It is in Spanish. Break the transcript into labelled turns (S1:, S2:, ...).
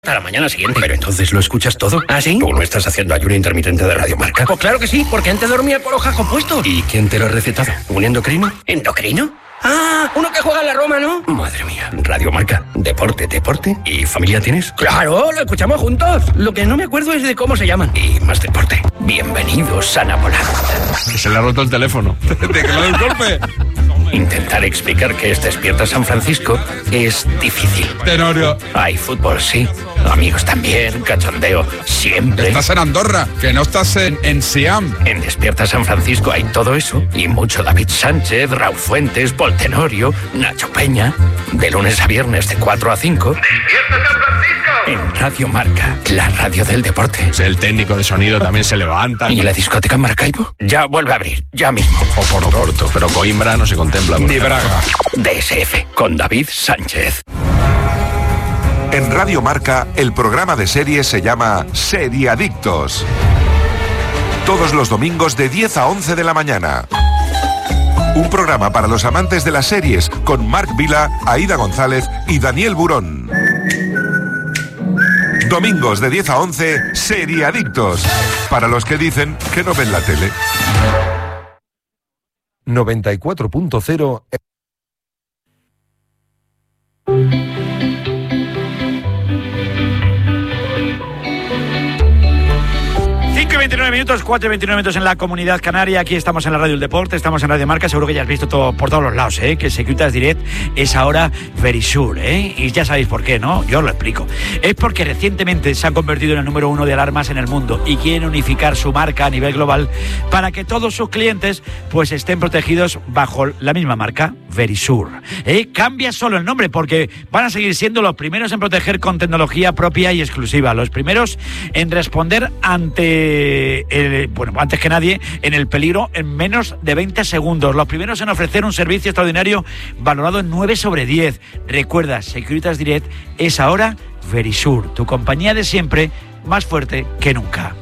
S1: A la mañana siguiente. Pero entonces lo escuchas todo. ¿Ah, sí? ¿Tú no estás haciendo ayuno intermitente de Radio Marca? Pues claro que sí, porque antes dormía con los jajos puestos. ¿Y quién te lo ha recetado? ¿Un endocrino? ¿Endocrino? Ah, uno que juega en la Roma, ¿no? Madre mía, Radio Marca. Deporte. ¿Y familia tienes? Claro, lo escuchamos juntos. Lo que no me acuerdo es de cómo se llaman. Y más deporte. Bienvenidos a Napoleón.
S2: Se le ha roto el teléfono. ¿De que le da el golpe?
S1: Intentar explicar que es Despierta San Francisco es difícil.
S2: Tenorio.
S1: Hay fútbol, sí. Amigos también, cachondeo, siempre.
S2: Estás en Andorra, que no estás en Siam.
S1: En Despierta San Francisco hay todo eso y mucho David Sánchez, Raúl Fuentes, Paul Tenorio, Nacho Peña. De lunes a viernes de 4 a 5. ¡Despierta San Francisco! En Radio Marca, la radio del deporte.
S2: El técnico de sonido también se levanta.
S1: ¿Y la discoteca Maracaibo? Ya vuelve a abrir, ya mismo.
S2: O por Oporto, pero Coimbra no se contempla.
S1: Ni Braga. DSF, con David Sánchez.
S3: En Radio Marca, el programa de series se llama Seriadictos. Todos los domingos de 10 a 11 de la mañana. Un programa para los amantes de las series con Marc Vila, Aida González y Daniel Burón. Domingos de 10 a 11, Seriadictos. Para los que dicen que no ven la tele.
S4: 94.0
S5: 29 minutos, 4 y 29 minutos en la Comunidad Canaria. Aquí estamos en la Radio del Deporte, estamos en Radio Marca. Seguro que ya has visto todo por todos los lados, que Securitas Direct es ahora Verisure, y ya sabéis por qué, ¿no? Yo os lo explico. Es porque recientemente se han convertido en el número 1 de alarmas en el mundo y quieren unificar su marca a nivel global para que todos sus clientes pues estén protegidos bajo la misma marca, Verisure. Cambia solo el nombre porque van a seguir siendo los primeros en proteger con tecnología propia y exclusiva, los primeros en responder antes que nadie en el peligro en menos de 20 segundos. Los primeros en ofrecer un servicio extraordinario valorado en 9 sobre 10. Recuerda, Securitas Direct es ahora Verisure, tu compañía de siempre, más fuerte que nunca.